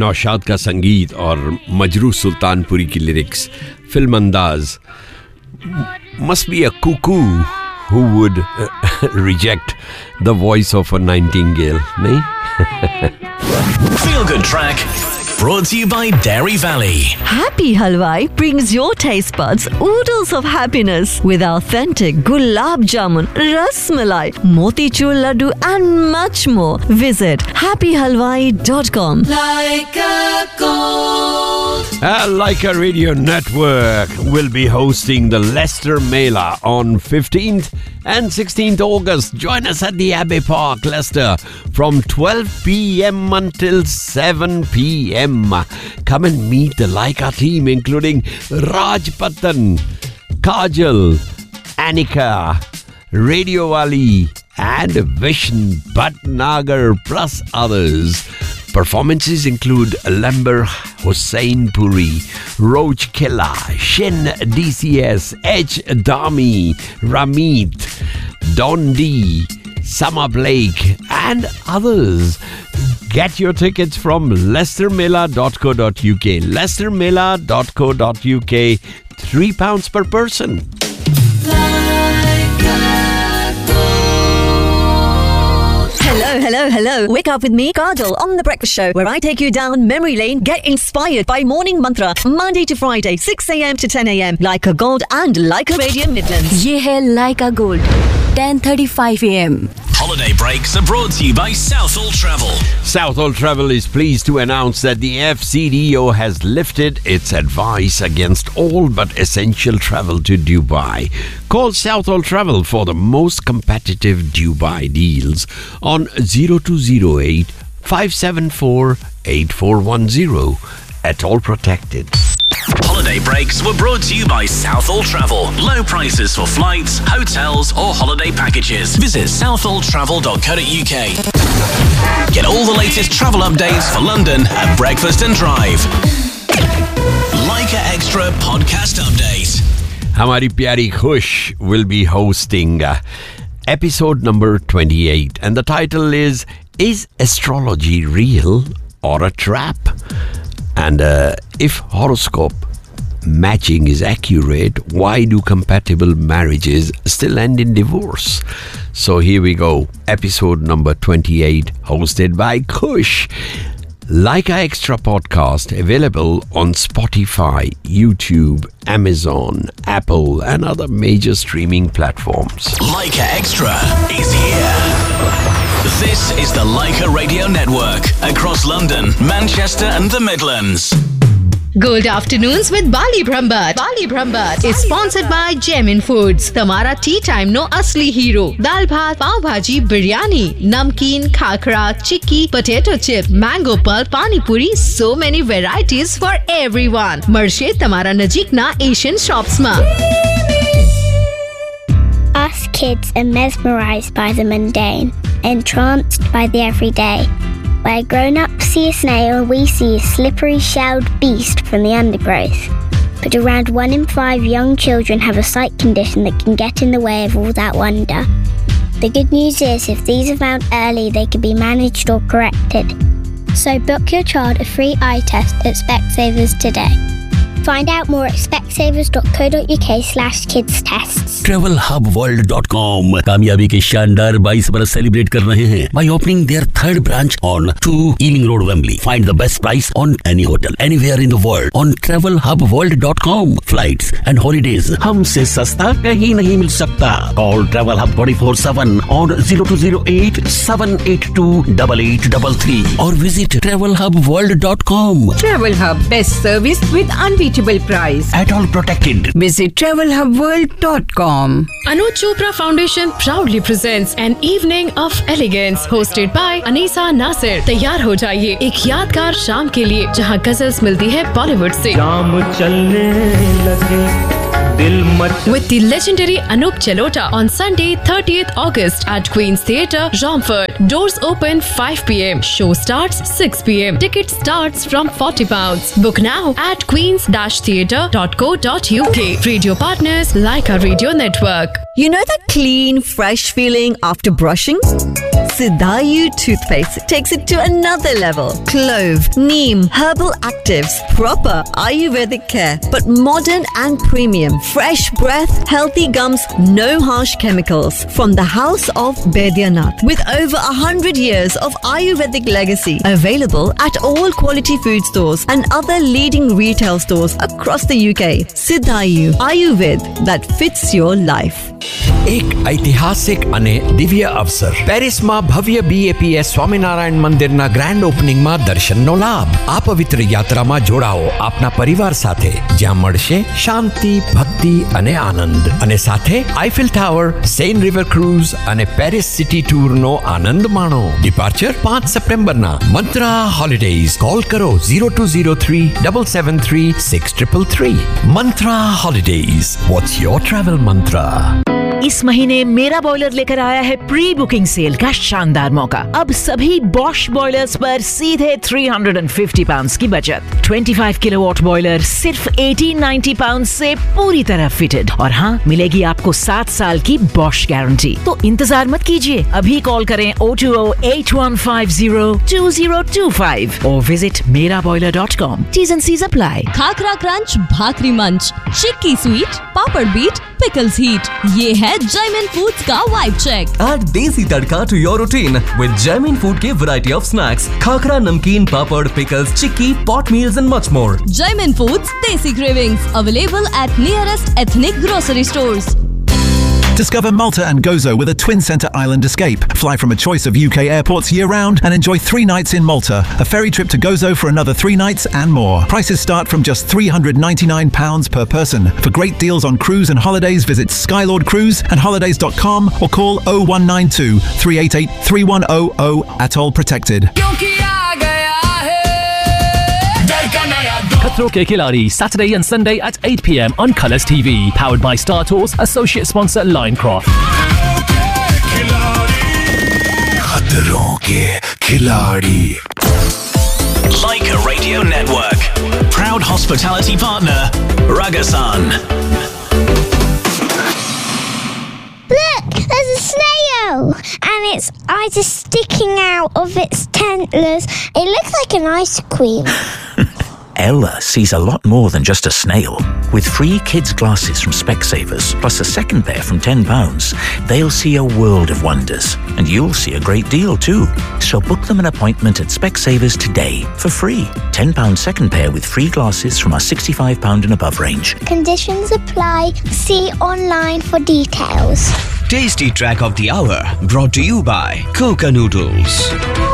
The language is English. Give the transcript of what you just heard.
नौशाद का संगीत और मजरू सुल्तानपुरी की लिरिक्स, फिल्म अंदाज. Must be a cuckoo who would reject the voice of a nightingale, nahin? Feel Good Track, brought to you by Dairy Valley. Happy Halwai brings your taste buds oodles of happiness with authentic gulab jamun, ras malai, motichur laddu and much more. Visit happyhalwai.com. Leica Radio Network will be hosting the Leicester Mela on 15th and 16th August. Join us at the Abbey Park, Leicester, from 12 p.m. until 7 p.m. Come and meet the Leica team, including Raj Patan, Kajal, Anika, Radio Ali, and Vishen Bhatnagar, plus others. Performances include Lamber Hussain Puri, Roach Killa, Shin DCS, H. Dami, Ramit, Don D, Sama Blake, and others. Get your tickets from leicestermela.co.uk. leicestermela.co.uk. £3 per person. Hello. Wake up with me, Kajal, on The Breakfast Show, where I take you down memory lane, get inspired by Morning Mantra, Monday to Friday, 6 a.m. to 10 a.m. Leica Gold and Leica Radio Midlands. ये है Leica Gold, 10:35 a.m. Holiday breaks are brought to you by Southall Travel. Southall Travel is pleased to announce that the FCDO has lifted its advice against all but essential travel to Dubai. Call Southall Travel for the most competitive Dubai deals on 0208 574 8410. At all protected. Holiday breaks were brought to you by Southall Travel. Low prices for flights, hotels or holiday packages. Visit southalltravel.co.uk. Get all the latest travel updates for London at Breakfast and Drive. Leica Extra podcast update. Hamari Pyari Khush will be hosting episode number 28, and the title is Astrology Real or a Trap? And if horoscope matching is accurate, why do compatible marriages still end in divorce? So here we go. Episode number 28, hosted by Kush. Leica Extra podcast available on Spotify, YouTube, Amazon, Apple, and other major streaming platforms. Leica Extra is here. This is the Leica Radio Network across London, Manchester and the Midlands. Gold Afternoons with Bali Brahmbhatt. Bali Brahmbhatt is sponsored by Gemin Foods. Tamara tea time no asli hero. Dal bhat, pav bhaji, biryani, namkeen, khakra, chikki, potato chip, mango pulp, pani puri. So many varieties for everyone. Marshe Tamara Najik na Asian shops ma. Us kids are mesmerised by the mundane, entranced by the everyday. Where grown-ups see a snail, we see a slippery shelled beast from the undergrowth. But around 1 in 5 young children have a sight condition that can get in the way of all that wonder. The good news is, if these are found early, they can be managed or corrected. So book your child a free eye test at Specsavers today. Find out more at specsavers.co.uk/kidstests. TravelHubWorld.com कामयाबी के शानदार 22 बरस celebrate कर रहे हैं by opening their 3rd branch on 2 Ealing Road, Wembley. Find the best price on any hotel anywhere in the world on TravelHubWorld.com. Flights and holidays हमसे सस्ता कहीं नहीं मिल सकता. Call Travel Hub 24/7 on 0208 782 8833 or visit TravelHubWorld.com. Travel Hub, best service with unbeatable price. At all protected. Visit TravelHubWorld.com. Anuj Chopra Foundation proudly presents an evening of elegance hosted by Anisa Nasir. तैयार हो जाइए एक यादगार शाम के लिए जहां गजल्स मिलती है बॉलीवुड से. जाम चलने लगे With the legendary Anup Jalota on Sunday, 30th August at Queen's Theatre, Romford. Doors open 5 p.m. Show starts 6 p.m. Ticket starts from £40. Book now at queens-theatre.co.uk. Radio partners Leica Radio Network. You know that clean, fresh feeling after brushing? Siddhayu toothpaste takes it to another level. Clove, neem, herbal actives, proper Ayurvedic care, but modern and premium. Fresh breath, healthy gums, no harsh chemicals. From the house of Baidyanath, with over 100 years of Ayurvedic legacy, available at all quality food stores and other leading retail stores across the UK. Siddhayu Ayurved that fits your life. એક ઐતિહાસિક અને દિવ્ય અવસર પેરિસમાં ભવ્ય BAPS Swaminarayan મંદિરના grand ઓપનિંગમાં દર્શનનો લાભ. આ પવિત્ર યાત્રામાં જોડાઓ આપના પરિવાર સાથે, જ્યાં મળશે શાંતિ, ભક્તિ અને આનંદ. અને સાથે Eiffel tower, Sen river cruise અને પેરિસ સિટી ટૂરનો આનંદ માણો. ડિપાર્ચર 5 સપ્ટેમ્બરના. મંત્રા હોલિડેઝ. કોલ કરો 0203 773 6333. મંત્રા holidays. What's your travel mantra? इस महीने मेरा बॉयलर लेकर आया है प्री बुकिंग सेल का शानदार मौका. अब सभी बॉश बॉयलर्स पर सीधे £350 की बचत. 25 किलोवाट बॉयलर सिर्फ £1890 से पूरी तरह फिटेड. और हाँ, मिलेगी आपको 7 साल की बॉश गारंटी. तो इंतजार मत कीजिए, अभी कॉल करें 02081502025 और visit meraboiler.com. T's and C's apply. Khakhra crunch, भाकरी मंच, चिक्की स्वीट, पापड़ बीट, पिकल्स हीट. ये है Jaimin Foods का vibe check. Add desi tadka to your routine with Jaimin Food के variety of snacks, खाखरा, नमकीन, पापड़, pickles, chikki, pot meals and much more. Jaimin Foods Desi Cravings, available at nearest ethnic grocery stores. Discover Malta and Gozo with a twin centre island escape. Fly from a choice of UK airports year-round and enjoy 3 nights in Malta. A ferry trip to Gozo for another 3 nights and more. Prices start from just £399 per person. For great deals on cruise and holidays, visit Skylord Cruise and holidays.com or call 0192 388 3100. Atoll protected. Khatron Ke Khiladi, Saturday and Sunday at 8 p.m. on Colours TV. Powered by Star Tours, associate sponsor Linecroft. Khatron Ke Khiladi. Leica Radio Network. Proud hospitality partner, Ragasan. Look, there's a snail, and its eyes are sticking out of its antlers. It looks like an ice cream. Ella sees a lot more than just a snail. With free kids' glasses from Specsavers, plus a second pair from £10, they'll see a world of wonders. And you'll see a great deal too. So book them an appointment at Specsavers today for free. £10 second pair with free glasses from our £65 and above range. Conditions apply. See online for details. Tasty Track of the Hour, brought to you by Coca Noodles.